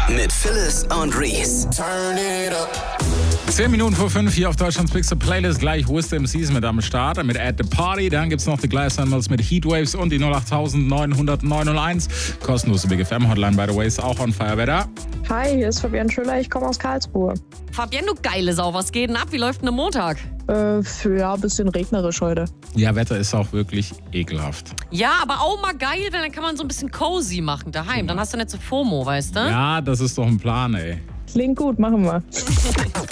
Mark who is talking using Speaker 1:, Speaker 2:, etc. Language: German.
Speaker 1: mit Phyllis und Reese.
Speaker 2: 10 Minuten vor 5 hier auf Deutschlands Bigste Playlist. Gleich Wisdom Season mit am Start, mit At The Party. Dann gibt's noch die Glass Animals mit Heatwaves und die 08901. Kostenlose Big FM Hotline, by the way, ist auch on fire. Wer da?
Speaker 3: Hi, hier ist Fabian Schüller, ich komme aus Karlsruhe.
Speaker 4: Fabian, du geile Sau, was geht denn ab? Wie läuft denn der Montag?
Speaker 3: Ein bisschen regnerisch heute.
Speaker 2: Ja, Wetter ist auch wirklich ekelhaft.
Speaker 4: Ja, aber auch mal geil, weil dann kann man so ein bisschen cozy machen daheim. Dann hast du nicht so FOMO, weißt du?
Speaker 2: Ja, das ist doch ein Plan, ey.
Speaker 3: Klingt gut, machen wir.